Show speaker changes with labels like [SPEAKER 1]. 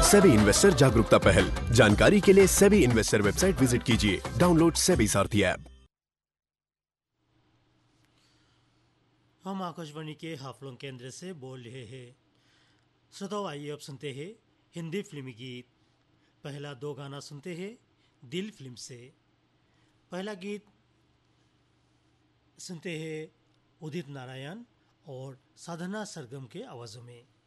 [SPEAKER 1] SEBI investor जागरूकता पहल। जानकारी के लिए सेबी इन्वेस्टर वेबसाइट विजिट कीजिए। डाउनलोड सेबी सारथी ऐप।
[SPEAKER 2] हम आकाशवाणी के हाफलों केंद्र से बोल रहे हैं। श्रोताओ, आइए अब सुनते हैं हिंदी फिल्मी गीत। पहला दो गाना सुनते हैं दिल फिल्म से। पहला गीत सुनते हैं उदित नारायण और साधना सरगम के आवाज़ों में।